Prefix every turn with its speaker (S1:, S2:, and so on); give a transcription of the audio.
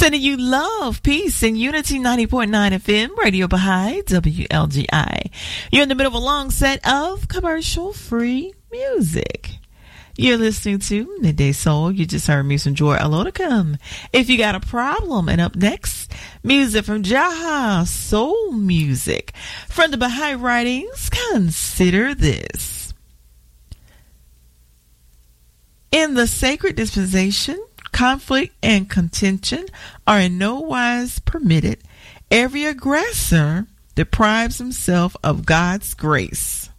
S1: Sending you love, peace, and unity. 90.9 FM, Radio Baha'i, WLGI. You're in the middle of a long set of commercial-free music. You're listening to Midday Soul. You just heard me some Joy Alodicum. If you got a problem, and up next, music from Jaha, soul music. From the Baha'i writings, consider this. In the sacred dispensation, conflict and contention are in no wise permitted. Every aggressor deprives himself of God's grace.